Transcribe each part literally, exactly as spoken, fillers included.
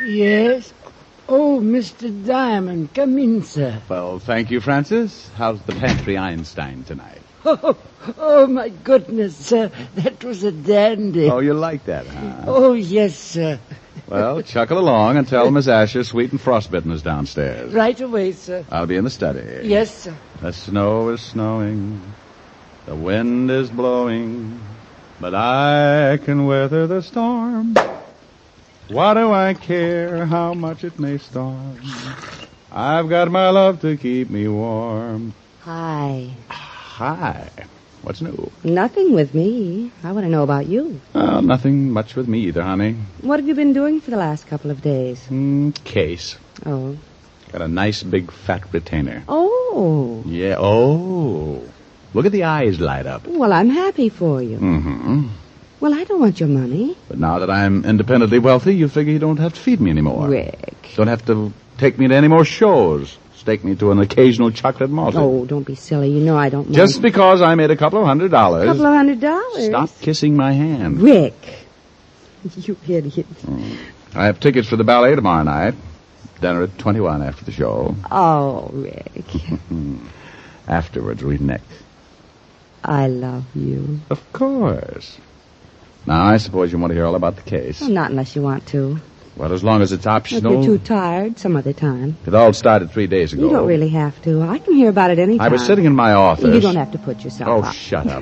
Yes? Oh, Mister Diamond, come in, sir. Well, thank you, Francis. How's the pantry Einstein tonight? Oh, oh, my goodness, sir. That was a dandy. Oh, you like that, huh? Oh, yes, sir. Well, chuckle along and tell Miss Asher Sweet and Frostbitten is downstairs. Right away, sir. I'll be in the study. Yes, sir. The snow is snowing. The wind is blowing. But I can weather the storm. Why do I care how much it may storm? I've got my love to keep me warm. Hi. Hi. What's new? Nothing with me. I want to know about you. Oh, nothing much with me either, honey. What have you been doing for the last couple of days? Mm, case. Oh. Got a nice big fat retainer. Oh. Yeah, oh. Look at the eyes light up. Well, I'm happy for you. Mm-hmm. Well, I don't want your money. But now that I'm independently wealthy, you figure you don't have to feed me anymore. Rick. Don't have to take me to any more shows. Stake me to an occasional chocolate malt. Oh, don't be silly. You know I don't mind. Just because I made a couple of hundred dollars. A couple of hundred dollars? Stop kissing my hand. Rick. You idiot. Mm. I have tickets for the ballet tomorrow night. Dinner at twenty-one after the show. Oh, Rick. Afterwards, we neck. I love you. Of course. Now, I suppose you want to hear all about the case. Well, not unless you want to. Well, as long as it's If optional. you're too tired, some other time. It all started three days ago. You don't really have to. I can hear about it any time. I was sitting in my office. You don't have to put yourself Oh, up. shut up,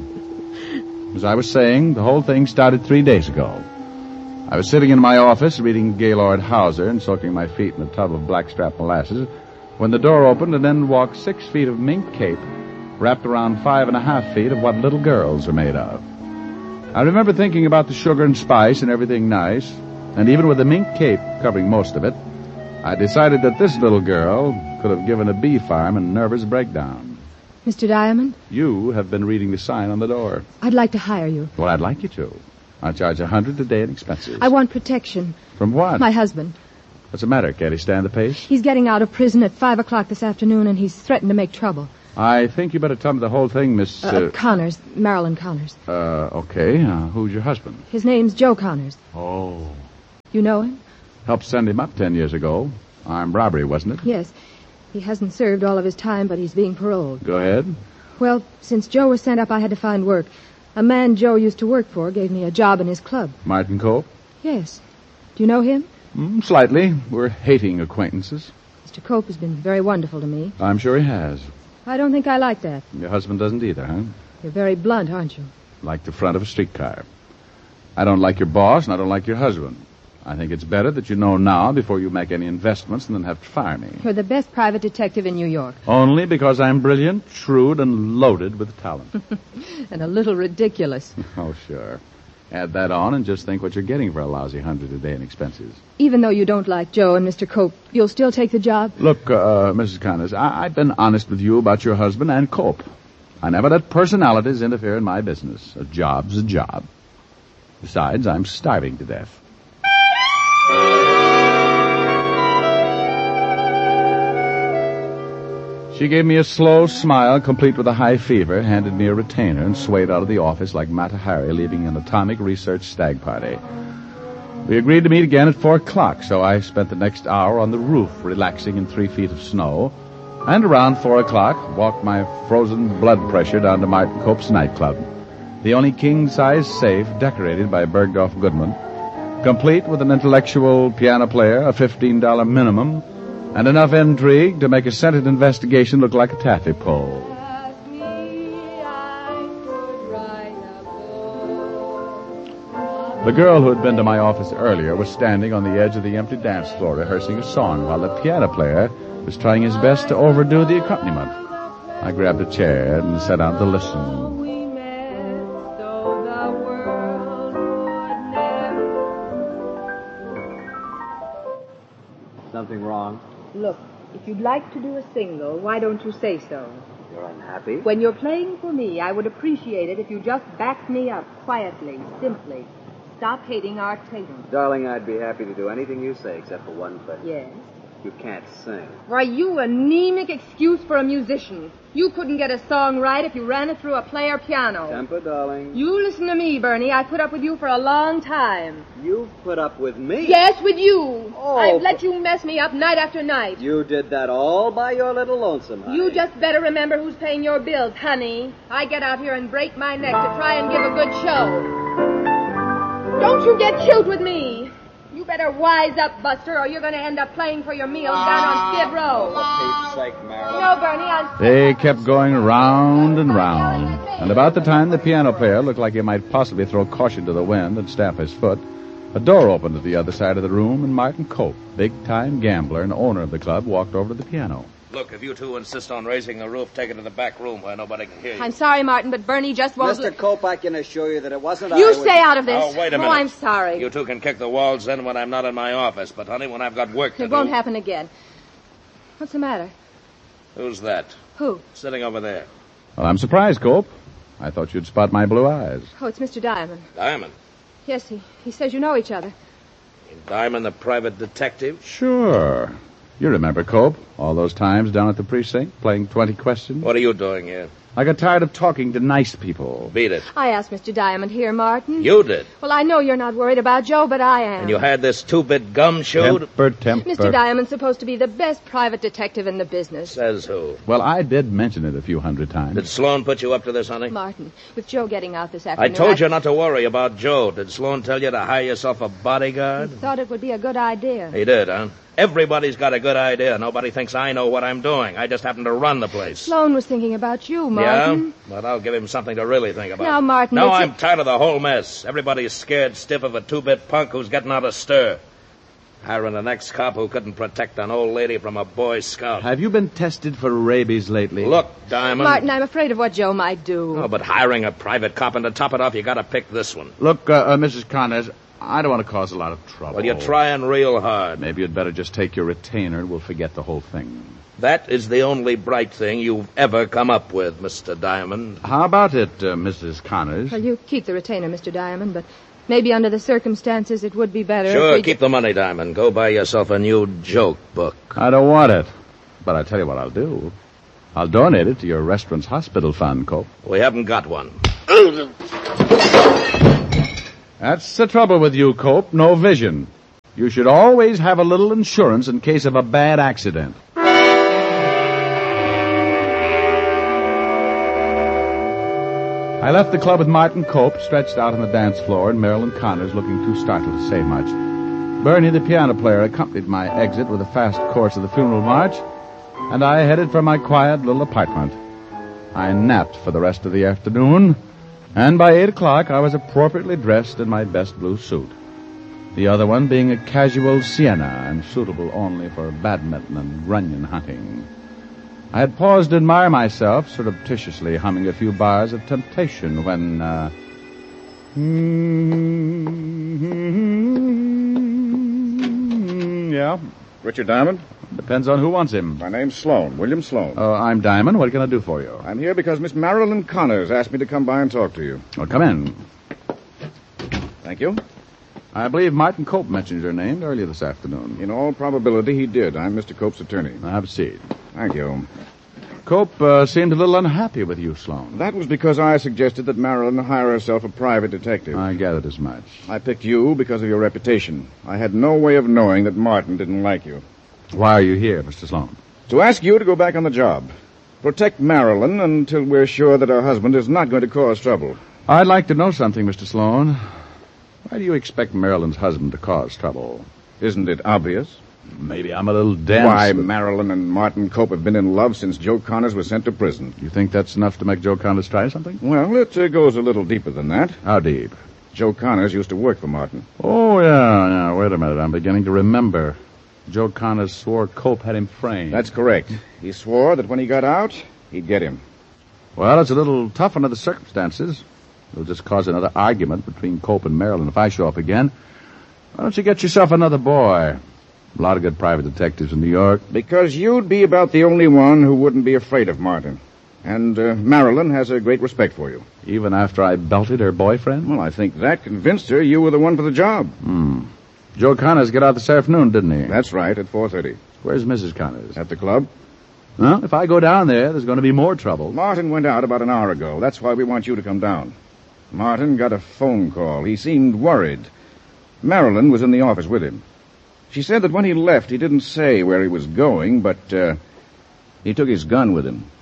woman. As I was saying, the whole thing started three days ago. I was sitting in my office reading Gaylord Hauser and soaking my feet in a tub of blackstrap molasses when the door opened and in walked six feet of mink cape wrapped around five and a half feet of what little girls are made of. I remember thinking about the sugar and spice and everything nice, and even with the mink cape covering most of it, I decided that this little girl could have given a bee farm a nervous breakdown. Mister Diamond? You have been reading the sign on the door. I'd like to hire you. Well, I'd like you to. I'll charge a hundred a day in expenses. I want protection. From what? My husband. What's the matter? Can't he stand the pace? He's getting out of prison at five o'clock this afternoon, and he's threatened to make trouble. I think you better tell me the whole thing, Miss... Uh, Uh, Connors. Marilyn Connors. uh okay. Uh, who's your husband? His name's Joe Connors. Oh. You know him? Helped send him up ten years ago. Armed robbery, wasn't it? Yes. He hasn't served all of his time, but he's being paroled. Go ahead. Well, since Joe was sent up, I had to find work. A man Joe used to work for gave me a job in his club. Martin Cope? Yes. Do you know him? Mm, slightly. We're hating acquaintances. Mister Cope has been very wonderful to me. I'm sure he has. I don't think I like that. Your husband doesn't either, huh? You're very blunt, aren't you? Like the front of a streetcar. I don't like your boss, and I don't like your husband. I think it's better that you know now before you make any investments and then have to fire me. You're the best private detective in New York. Only because I'm brilliant, shrewd, and loaded with talent. And a little ridiculous. Oh, sure. Add that on and just think what you're getting for a lousy hundred a day in expenses. Even though you don't like Joe and Mister Cope, you'll still take the job? Look, uh, Missus Connors, I- I've been honest with you about your husband and Cope. I never let personalities interfere in my business. A job's a job. Besides, I'm starving to death. She gave me a slow smile, complete with a high fever, handed me a retainer, and swayed out of the office like Mata Hari leaving an atomic research stag party. We agreed to meet again at four o'clock, so I spent the next hour on the roof, relaxing in three feet of snow, and around four o'clock walked my frozen blood pressure down to Martin Cope's nightclub, the only king-size safe decorated by Bergdorf Goodman, complete with an intellectual piano player, a fifteen dollar minimum, and enough intrigue to make a scented investigation look like a taffy pole. The girl who had been to my office earlier was standing on the edge of the empty dance floor rehearsing a song while the piano player was trying his best to overdo the accompaniment. I grabbed a chair and sat down to listen. Something wrong? Look, if you'd like to do a single, why don't you say so? You're unhappy? When you're playing for me, I would appreciate it if you just backed me up quietly, simply. Stop hating Art Tatum. Darling, I'd be happy to do anything you say except for one thing. Yes? You can't sing. Why, you anemic excuse for a musician. You couldn't get a song right if you ran it through a player piano. Temper, darling. You listen to me, Bernie. I put up with you for a long time. You've put up with me? Yes, with you. Oh, I've let you mess me up night after night. You did that all by your little lonesome, honey. You just better remember who's paying your bills, honey. I get out here and break my neck to try and give a good show. Don't you get cute with me. You better wise up, Buster, or you're going to end up playing for your meals down on Skid Row. For Pete's sake, Marilyn. No, Bernie, I'm... They kept going round and round, and about the time the piano player looked like he might possibly throw caution to the wind and stamp his foot, a door opened at the other side of the room, and Martin Cope, big-time gambler and owner of the club, walked over to the piano. Look, if you two insist on raising the roof, take it to the back room where nobody can hear you. I'm sorry, Martin, but Bernie just won't... Mister Cope, I can assure you that it wasn't I. You who- stay out of this. Oh, wait a minute. Oh, I'm sorry. You two can kick the walls in when I'm not in my office, but, honey, when I've got work to It do... won't happen again. What's the matter? Who's that? Who? Sitting over there. Well, I'm surprised, Cope. I thought you'd spot my blue eyes. Oh, it's Mister Diamond. Diamond. Yes, he, he says you know each other. Diamond, the private detective? Sure. You remember, Cope, all those times down at the precinct, playing twenty questions? What are you doing here? I got tired of talking to nice people. Beat it. I asked Mister Diamond here, Martin. You did. Well, I know you're not worried about Joe, but I am. And you had this two-bit gum shoot? Temper, temper. Mister Diamond's supposed to be the best private detective in the business. Says who? Well, I did mention it a few hundred times. Did Sloan put you up to this, honey? Martin, with Joe getting out this I afternoon... told you not to worry about Joe. Did Sloan tell you to hire yourself a bodyguard? I thought it would be a good idea. He did, huh? Everybody's got a good idea. Nobody thinks I know what I'm doing. I just happen to run the place. Sloan was thinking about you, Martin. Yeah? But I'll give him something to really think about. Now, Martin, No, it's I'm a- tired of the whole mess. Everybody's scared stiff of a two-bit punk who's getting out of stir. Hiring an ex-cop who couldn't protect an old lady from a Boy Scout. Have you been tested for rabies lately? Look, Diamond. Martin, I'm afraid of what Joe might do. Oh, but hiring a private cop, and to top it off, you gotta pick this one. Look, uh, uh, Missus Connors, I don't want to cause a lot of trouble. Well, you're trying real hard. Maybe you'd better just take your retainer and we'll forget the whole thing. That is the only bright thing you've ever come up with, Mister Diamond. How about it, uh, Missus Connors? Well, you keep the retainer, Mister Diamond, but maybe under the circumstances it would be better if Sure, we... keep the money, Diamond. Go buy yourself a new joke book. I don't want it. But I tell you what I'll do. I'll donate it to your restaurant's hospital fund, Cope. We haven't got one. That's the trouble with you, Cope. No vision. You should always have a little insurance in case of a bad accident. I left the club with Martin Cope stretched out on the dance floor and Marilyn Connors looking too startled to say much. Bernie, the piano player, accompanied my exit with a fast course of the funeral march, and I headed for my quiet little apartment. I napped for the rest of the afternoon, and by eight o'clock I was appropriately dressed in my best blue suit. The other one being a casual sienna and suitable only for badminton and grunion hunting. I had paused to admire myself, surreptitiously humming a few bars of Temptation when, uh... yeah? Richard Diamond? Depends on who wants him. My name's Sloan, William Sloan. Oh, I'm Diamond. What can I do for you? I'm here because Miss Marilyn Connors asked me to come by and talk to you. Well, come in. Thank you. I believe Martin Cope mentioned your name earlier this afternoon. In all probability, he did. I'm Mister Cope's attorney. Have a seat. Thank you. Cope uh, seemed a little unhappy with you, Sloan. That was because I suggested that Marilyn hire herself a private detective. I gathered as much. I picked you because of your reputation. I had no way of knowing that Martin didn't like you. Why are you here, Mister Sloan? To ask you to go back on the job. Protect Marilyn until we're sure that her husband is not going to cause trouble. I'd like to know something, Mister Sloan. Why do you expect Marilyn's husband to cause trouble? Isn't it obvious? Maybe I'm a little dense. Why, but- Marilyn and Martin Cope have been in love since Joe Connors was sent to prison. You think that's enough to make Joe Connors try something? Well, it uh, goes a little deeper than that. How deep? Joe Connors used to work for Martin. Oh, yeah, yeah. Wait a minute. I'm beginning to remember. Joe Connors swore Cope had him framed. That's correct. He swore that when he got out, he'd get him. Well, it's a little tough under the circumstances. It'll just cause another argument between Cope and Marilyn if I show up again. Why don't you get yourself another boy? A lot of good private detectives in New York. Because you'd be about the only one who wouldn't be afraid of Martin. And uh, Marilyn has a great respect for you. Even after I belted her boyfriend? Well, I think that convinced her you were the one for the job. Hmm. Joe Connors got out this afternoon, didn't he? That's right, at four thirty. Where's Missus Connors? At the club. Well, if I go down there, there's going to be more trouble. Martin went out about an hour ago. That's why we want you to come down. Martin got a phone call. He seemed worried. Marilyn was in the office with him. She said that when he left, he didn't say where he was going, but uh, he took his gun with him.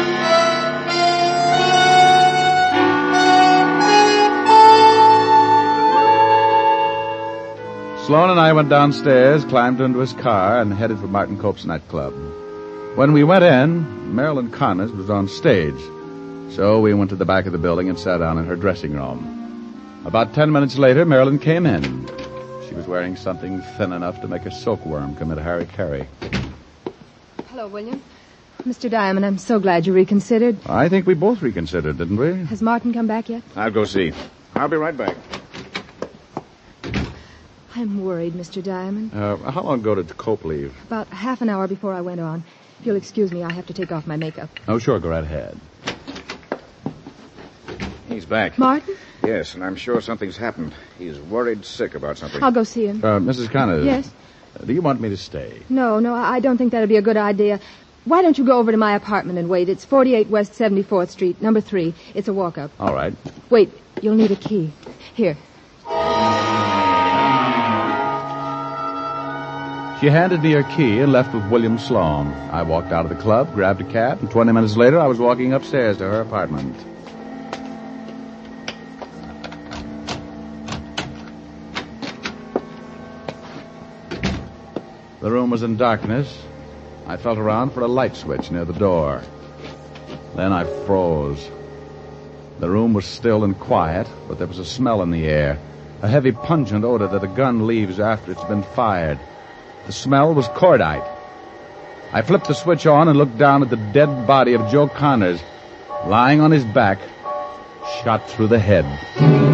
Sloan and I went downstairs, climbed into his car, and headed for Martin Cope's nightclub. When we went in, Marilyn Connors was on stage. So we went to the back of the building and sat down in her dressing room. About ten minutes later, Marilyn came in. She was wearing something thin enough to make a silkworm commit a hara-kiri. Hello, William. Mister Diamond, I'm so glad you reconsidered. I think we both reconsidered, didn't we? Has Martin come back yet? I'll go see. I'll be right back. I'm worried, Mister Diamond. Uh, how long ago did Cope leave? About half an hour before I went on. If you'll excuse me, I have to take off my makeup. Oh, sure, go right ahead. He's back. Martin? Yes, and I'm sure something's happened. He's worried sick about something. I'll go see him. Uh, Missus Connors. Yes? Uh, do you want me to stay? No, no, I don't think that'd be a good idea. Why don't you go over to my apartment and wait? It's forty-eight West seventy-fourth Street, number three. It's a walk-up. All right. Wait, you'll need a key. Here. She handed me her key and left with William Sloan. I walked out of the club, grabbed a cab, and twenty minutes later I was walking upstairs to her apartment. The room was in darkness. I felt around for a light switch near the door. Then I froze. The room was still and quiet, but there was a smell in the air, a heavy pungent odor that a gun leaves after it's been fired. The smell was cordite. I flipped the switch on and looked down at the dead body of Joe Connors, lying on his back, shot through the head.